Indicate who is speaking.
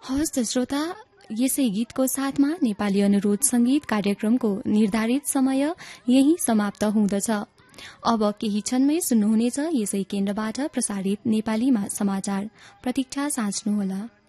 Speaker 1: हवस् त श्रोता, यसै गीतको साथमा नेपाली अनुरोध संगीत कार्यक्रमको निर्धारित समय यही समाप्त हुँदछ। अब केही क्षणमै सुन्नुहुनेछ यसै केन्द्रबाट प्रसारित नेपालीमा समाचार। प्रतीक्षा साँच्नुहोला।